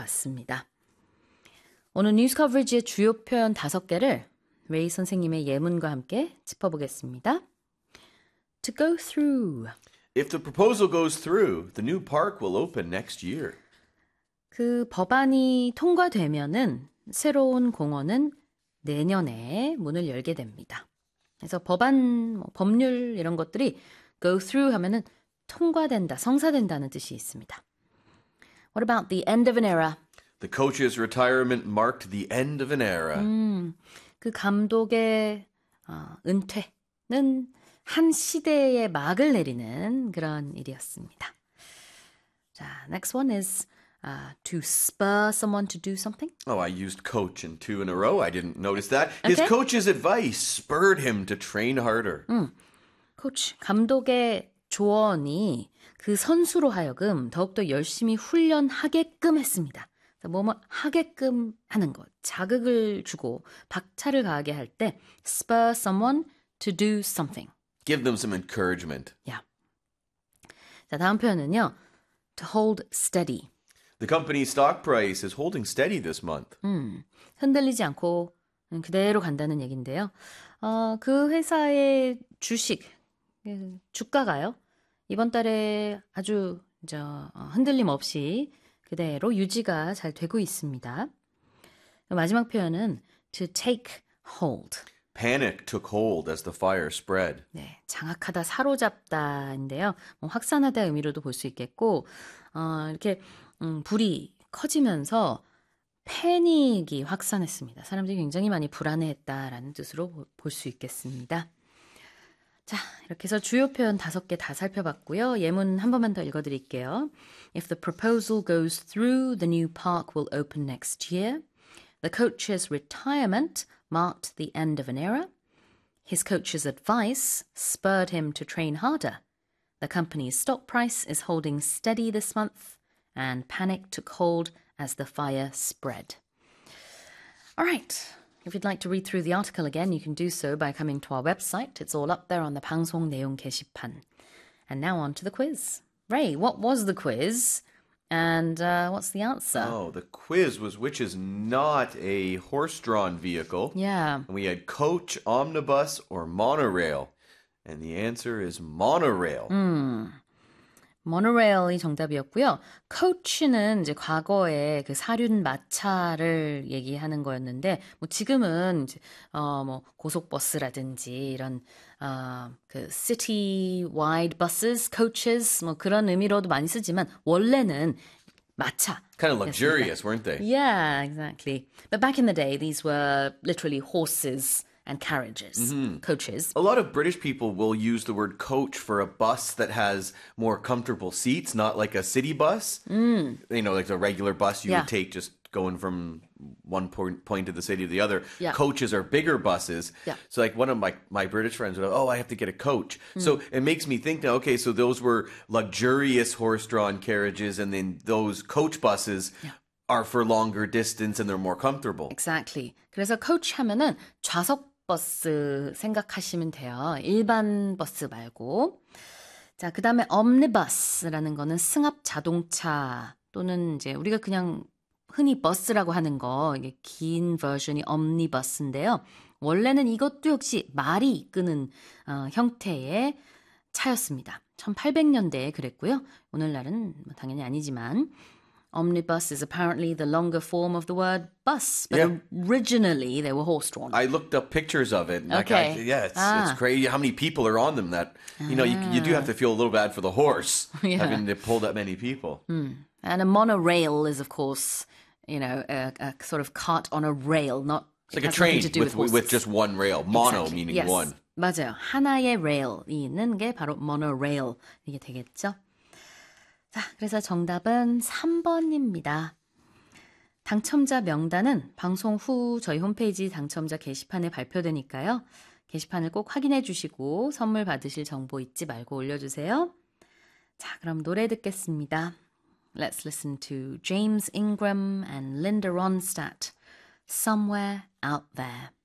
살펴봤습니다. 오늘 뉴스 커버리지의 주요 표현 5개를 레이 선생님의 예문과 함께 짚어보겠습니다. To go through. If the proposal goes through, the new park will open next year. 그 법안이 통과되면은 새로운 공원은 내년에 문을 열게 됩니다. 그래서 법안, 법률 이런 것들이 go through 하면은 통과된다, 성사된다는 뜻이 있습니다. What about the end of an era? The coach's retirement marked the end of an era. 그 감독의 은퇴는 한 시대의 막을 내리는 그런 일이었습니다. 자, next one is to spur someone to do something. Oh, I used coach in 2 in a row. I didn't notice that. His coach's advice spurred him to train harder. 코치, 감독의 조언이 그 선수로 하여금 더욱더 열심히 훈련하게끔 했습니다. 뭐뭐 하게끔 하는 것, 자극을 주고 박차를 가하게 할 때 spur someone to do something. Give them some encouragement. Yeah. 자, 다음 표현은요. to hold steady. The company's stock price is holding steady this month. 흔들리지 않고 그대로 간다는 얘기인데요. 그 회사의 주식, 주가가요. 이번 달에 아주 흔들림 없이 그대로 유지가 잘 되고 있습니다. 마지막 표현은 to take hold. Panic took hold as the fire spread. 네, 장악하다, 사로잡다인데요. 확산하다 의미로도 볼 수 있겠고, 이렇게 불이 커지면서 패닉이 확산했습니다. 사람들이 굉장히 많이 불안해했다라는 뜻으로 볼 수 있겠습니다. 자, 이렇게 해서 주요 표현 5개 다 살펴봤고요. 예문 한 번만 더 읽어드릴게요. If the proposal goes through, the new park will open next year. The coach's retirement marked the end of an era. His coach's advice spurred him to train harder. The company's stock price is holding steady this month, and panic took hold as the fire spread. All right. If you'd like to read through the article again, you can do so by coming to our website. It's all up there on the 방송 내용 게시판. And now on to the quiz. Ray, what was the quiz? And what's the answer? Oh, the quiz was which is not a horse-drawn vehicle. Yeah. And we had coach, omnibus, or monorail. And the answer is monorail. 모노레일이 정답이었고요. 코치는 이제 과거에 그 사륜 마차를 얘기하는 거였는데, 뭐 지금은 이제 뭐 고속버스라든지 이런 그 city-wide buses, coaches 뭐 그런 의미로도 많이 쓰지만 원래는 마차. Kind of luxurious, weren't they? Yeah, exactly. But back in the day, these were literally horses and carriages, coaches. A lot of British people will use the word coach for a bus that has more comfortable seats, not like a city bus. You know, like the regular bus you would take just going from one point of the city to the other. Yeah. Coaches are bigger buses. Yeah. So like one of my British friends would go, oh, I have to get a coach. So it makes me think now, okay, so those were luxurious horse-drawn carriages, and then those coach buses are for longer distance and they're more comfortable. Exactly. 그래서 coach 하면은 좌석 버스 생각하시면 돼요. 일반 버스 말고. 자, 그 다음에 omnibus라는 거는 승합 자동차 또는 이제 우리가 그냥 흔히 버스라고 하는 거, 이게 긴 버전이 omnibus인데요. 원래는 이것도 역시 말이 이끄는 형태의 차였습니다. 1800년대에 그랬고요. 오늘날은 당연히 아니지만 omnibus is apparently the longer form of the word bus, but originally they were horse-drawn. I looked up pictures of it. And Okay. It's crazy how many people are on them. That you know, you do have to feel a little bad for the horse having to pull that many people. And a monorail is, of course, you know, a sort of cart on a rail, not It's like a train with just one rail. Mono Exactly. meaning yes. one. 맞아요. 하나의 레일이 있는 게 바로 monorail 이게 되겠죠. 자, 그래서 정답은 3번입니다. 당첨자 명단은 방송 후 저희 홈페이지 당첨자 게시판에 발표되니까요. 게시판을 꼭 확인해 주시고 선물 받으실 정보 잊지 말고 올려주세요. 자, 그럼 노래 듣겠습니다. Let's listen to James Ingram and Linda Ronstadt, Somewhere Out There.